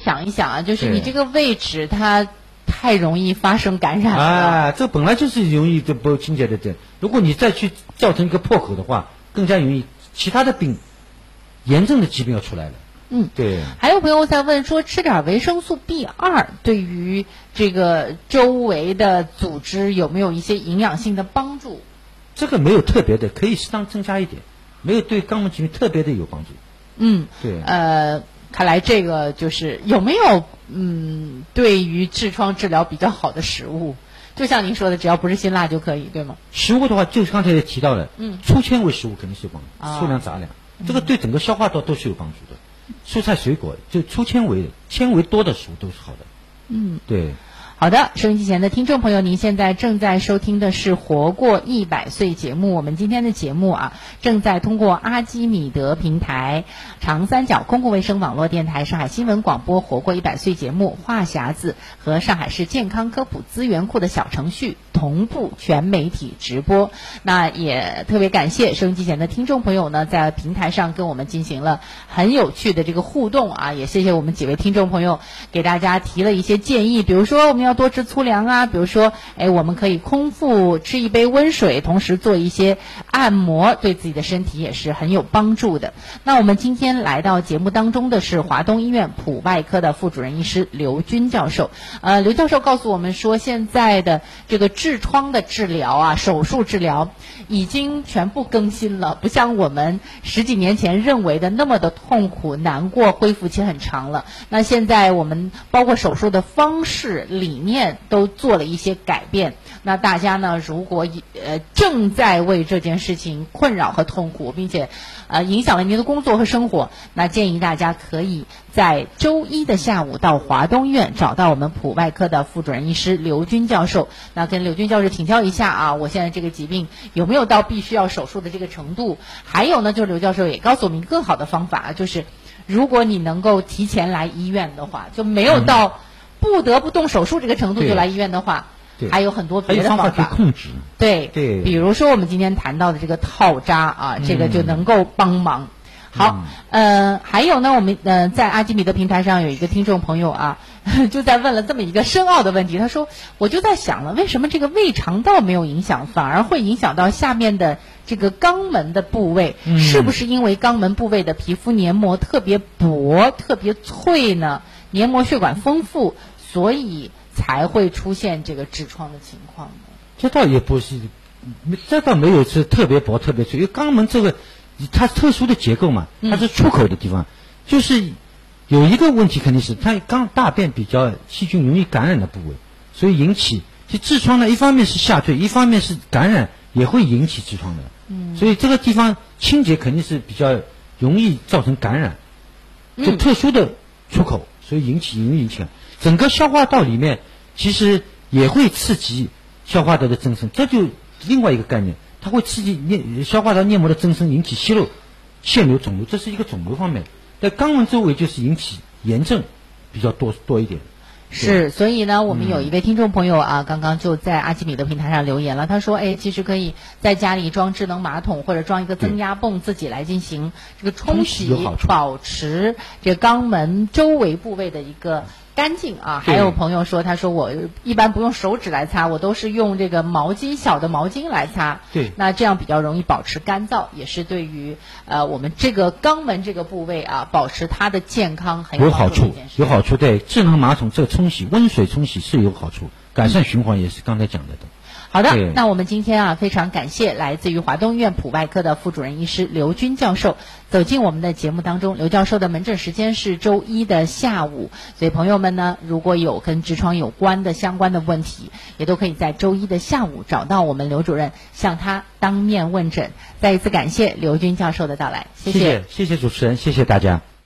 想一想啊，就是你这个位置它太容易发生感染了。 啊，这本来就是容易不清洁的点，如果你再去造成一个破口的话，更加容易其他的病，严重的疾病要出来了。对。 还有朋友在问说，吃点维生素 B2 对于这个周围的组织有没有一些营养性的帮助？ 这个没有特别的，可以适当增加一点，没有对肛门疾病特别的有帮助。对。 看来这个就是有没有对于痔疮治疗比较好的食物？就像您说的，只要不是辛辣就可以，对吗？ 食物的话，就是刚才也提到了，粗纤维食物肯定是有帮助，粗粮杂粮，这个对整个消化道都是有帮助的。蔬菜水果就粗纤维、纤维多的食物都是好的。对。 好的，收音机前的听众朋友，您现在正在收听的是《活过100岁》节目。我们今天的节目啊，正在通过阿基米德平台、长三角公共卫生网络电台、上海新闻广播《活过100岁》节目、话匣子和上海市健康科普资源库的小程序同步全媒体直播。那也特别感谢收音机前的听众朋友呢，在平台上跟我们进行了很有趣的这个互动啊，也谢谢我们几位听众朋友给大家提了一些建议，比如说我们要多吃粗粮啊，比如说我们可以空腹吃一杯温水，同时做一些按摩，对自己的身体也是很有帮助的。那我们今天来到节目当中的是华东医院普外科的副主任医师刘军教授。刘教授告诉我们说，现在的这个痔疮的治疗啊，手术治疗已经全部更新了，不像我们10几年前认为的那么的痛苦难过，恢复期很长了。那现在我们包括手术的方式理念都做了一些改变。那大家呢，如果正在为这件事情困扰和痛苦，并且影响了您的工作和生活，那建议大家可以在周一的下午到华东医院找到我们普外科的副主任医师刘军教授，那跟刘军教授请教一下啊，我现在这个疾病有没有到必须要手术的这个程度？还有呢，就是刘教授也告诉我们更好的方法，就是如果你能够提前来医院的话，就没有到不得不动手术这个程度就来医院的话，还有很多别的方法可以控制。 对，比如说我们今天谈到的这个套扎啊，这个就能够帮忙。好，还有呢，我们在阿基米德平台上有一个听众朋友啊，就在问了这么一个深奥的问题，他说，我就在想了，为什么这个胃肠道没有影响，反而会影响到下面的这个肛门的部位？是不是因为肛门部位的皮肤黏膜特别薄、特别脆呢？黏膜血管丰富，所以才会出现这个痔疮的情况呢？ 这倒也不是，这倒没有是特别薄特别脆，因为肛门这个它特殊的结构嘛，它是出口的地方，就是有一个问题肯定是它大便比较细菌容易感染的部位，所以引起其痔疮呢，一方面是下坠，一方面是感染也会引起痔疮的。所以这个地方清洁肯定是比较容易造成感染，就特殊的出口，所以容易引起整个消化道里面其实也会刺激消化道的增生，这就另外一个概念，它会刺激消化道黏膜的增生，引起息肉、腺瘤、肿瘤，这是一个肿瘤方面。在肛门周围就是引起炎症比较多一点。 是，所以呢，我们有一位听众朋友啊，刚刚就在阿基米德平台上留言了，他说，其实可以在家里装智能马桶或者装一个增压泵，自己来进行这个冲洗，保持这个肛门周围部位的一个干净啊。还有朋友说，他说我一般不用手指来擦，我都是用这个小的毛巾来擦。 对， 那这样比较容易保持干燥，也是对于我们这个肛门这个部位啊，保持它的健康很有好处。 有好处，对，智能马桶这个冲洗，温水冲洗是有好处，改善循环也是刚才讲的。 好的，那我们今天啊，非常感谢来自于华东医院普外科的副主任医师刘军教授走进我们的节目当中。刘教授的门诊时间是周一的下午，所以朋友们呢，如果有跟痔疮有关的相关的问题，也都可以在周一的下午找到我们刘主任，向他当面问诊。再一次感谢刘军教授的到来，谢谢。 谢谢主持人，谢谢大家。